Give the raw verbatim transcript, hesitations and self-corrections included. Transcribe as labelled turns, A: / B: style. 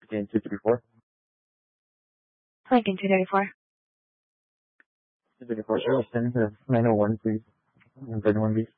A: Again, two thirty-four.
B: Lincoln two thirty-four.
A: two thirty-four, sure. Send to nine oh one, please. nine one, please.